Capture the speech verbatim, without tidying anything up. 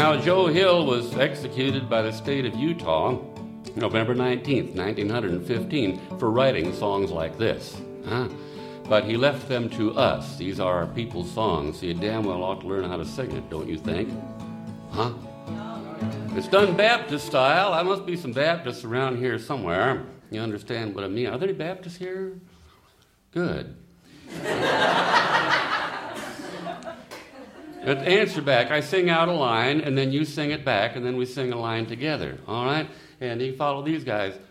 Now, Joe Hill was executed by the state of Utah November nineteenth, nineteen fifteen, for writing songs like this. Huh? But he left them to us. These are our people's songs, so you damn well ought to learn how to sing it, don't you think? Huh? It's done Baptist style. I must be some Baptists around here somewhere. You understand what I mean? Are there any Baptists here? Good. But answer back. I sing out a line, and then you sing it back, and then we sing a line together. All right? And you follow these guys.